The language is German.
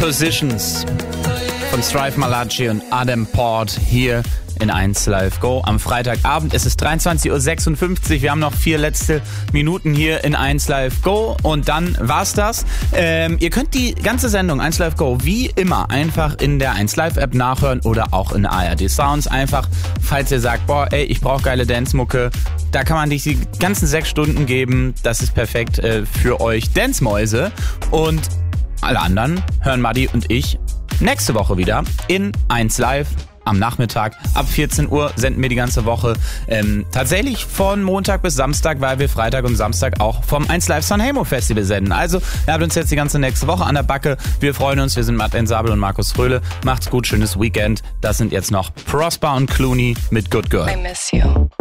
Positions von Strive Malachi und Adam Port hier in 1 Live Go am Freitagabend. Es ist 23.56 Uhr. Wir haben noch 4 letzte Minuten hier in 1 Live Go und dann war's das. Ihr könnt die ganze Sendung 1 Live Go wie immer einfach in der 1 Live App nachhören oder auch in ARD Sounds. Einfach, falls ihr sagt, boah, ey, ich brauche geile Dance-Mucke, da kann man dich die ganzen 6 Stunden geben. Das ist perfekt für euch Dance-Mäuse. Und alle anderen hören Madi und ich nächste Woche wieder in 1 Live. Am Nachmittag ab 14 Uhr senden wir die ganze Woche tatsächlich von Montag bis Samstag, weil wir Freitag und Samstag auch vom 1 Live Sanremo Festival senden. Also, ihr habt uns jetzt die ganze nächste Woche an der Backe. Wir freuen uns. Wir sind Martin Sabel und Markus Fröhle. Macht's gut, schönes Weekend. Das sind jetzt noch Prosper und Clooney mit Good Girl. I miss you.